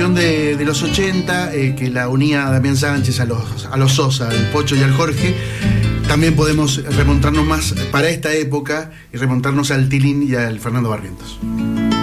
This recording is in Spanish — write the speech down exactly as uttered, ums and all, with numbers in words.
generación de, de los ochenta, eh, que la unía a Damián Sánchez, a los, a los Sosa, al Pocho y al Jorge. También podemos remontarnos más para esta época y remontarnos al Tilín y al Fernando Barrientos.